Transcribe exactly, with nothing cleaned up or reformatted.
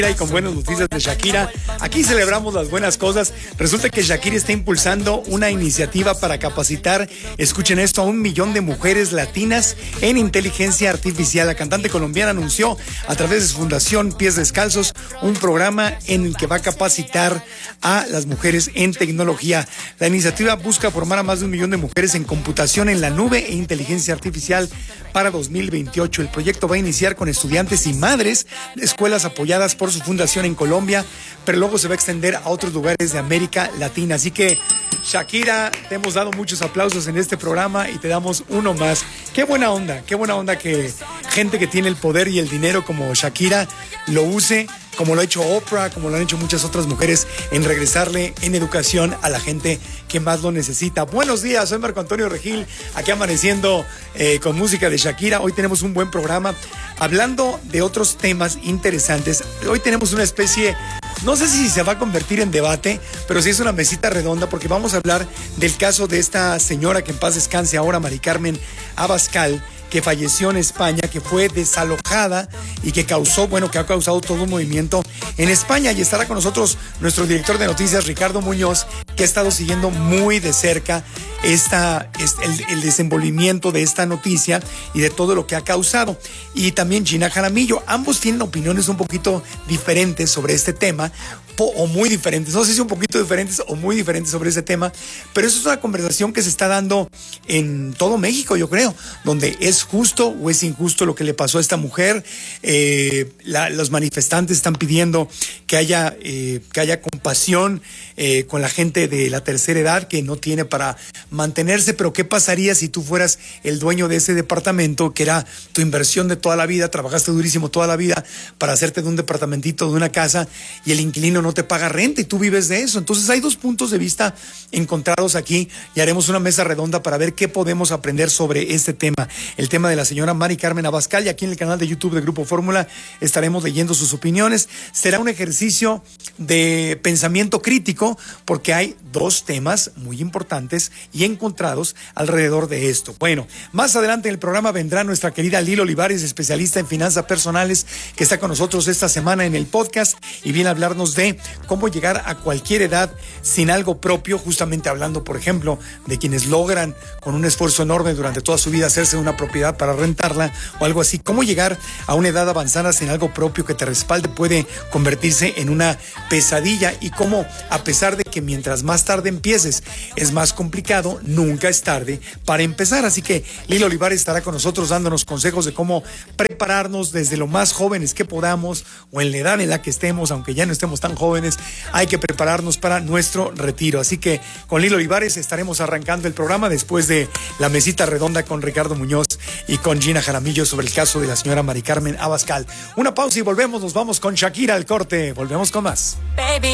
Y con buenas noticias de Shakira. Aquí celebramos las buenas cosas. Resulta que Shakira está impulsando una iniciativa para capacitar, escuchen esto, a un millón de mujeres latinas en inteligencia artificial. La cantante colombiana anunció a través de su fundación Pies Descalzos un programa en el que va a capacitar a las mujeres en tecnología. La iniciativa busca formar a más de un millón de mujeres en computación en la nube e inteligencia artificial para dos mil veintiocho. El proyecto va a iniciar con estudiantes y madres de escuelas apoyadas por su fundación en Colombia, pero luego se va a extender a otros lugares de América Latina. Así que, Shakira, te hemos dado muchos aplausos en este programa y te damos uno más. Qué buena onda, qué buena onda que gente que tiene el poder y el dinero como Shakira lo use, como lo ha hecho Oprah, como lo han hecho muchas otras mujeres, en regresarle en educación a la gente que más lo necesita. Buenos días, soy Marco Antonio Regil, aquí amaneciendo eh, con música de Shakira. Hoy tenemos un buen programa, hablando de otros temas interesantes. Hoy tenemos una especie, no sé si se va a convertir en debate, pero sí es una mesita redonda, porque vamos a hablar del caso de esta señora que en paz descanse ahora, Mari Carmen Abascal, que falleció en España, que fue desalojada y que causó, bueno, que ha causado todo un movimiento en España. Y estará con nosotros nuestro director de noticias, Ricardo Muñoz, que ha estado siguiendo muy de cerca esta, el, el desenvolvimiento de esta noticia y de todo lo que ha causado. Y también Gina Jaramillo. Ambos tienen opiniones un poquito diferentes sobre este tema, o muy diferentes, no sé si un poquito diferentes o muy diferentes sobre ese tema, pero eso es una conversación que se está dando en todo México, yo creo, donde es justo o es injusto lo que le pasó a esta mujer. Eh, la, los manifestantes están pidiendo que haya, eh, que haya compasión eh, con la gente de la tercera edad que no tiene para mantenerse, pero ¿qué pasaría si tú fueras el dueño de ese departamento, que era tu inversión de toda la vida, trabajaste durísimo toda la vida para hacerte de un departamentito, de una casa, y el inquilino no te paga renta y tú vives de eso? Entonces hay dos puntos de vista encontrados aquí y haremos una mesa redonda para ver qué podemos aprender sobre este tema, el tema de la señora Mari Carmen Abascal. Y aquí en el canal de YouTube de Grupo Fórmula estaremos leyendo sus opiniones. Será un ejercicio de pensamiento crítico, porque hay dos temas muy importantes y encontrados alrededor de esto. Bueno, más adelante en el programa vendrá nuestra querida Lilo Olivares, especialista en finanzas personales, que está con nosotros esta semana en el podcast y viene a hablarnos de cómo llegar a cualquier edad sin algo propio, justamente hablando, por ejemplo, de quienes logran con un esfuerzo enorme durante toda su vida hacerse una propiedad para rentarla o algo así. Cómo llegar a una edad avanzada sin algo propio que te respalde puede convertirse en una pesadilla, y cómo, a pesar de que mientras más tarde empieces es más complicado, nunca es tarde para empezar. Así que Lilo Olivares estará con nosotros dándonos consejos de cómo prepararnos desde lo más jóvenes que podamos, o en la edad en la que estemos, aunque ya no estemos tan jóvenes, hay que prepararnos para nuestro retiro. Así que con Lilo Olivares estaremos arrancando el programa después de la mesita redonda con Ricardo Muñoz y con Gina Jaramillo sobre el caso de la señora Mari Carmen Abascal. Una pausa y volvemos, nos vamos con Shakira al corte, volvemos con más. Baby.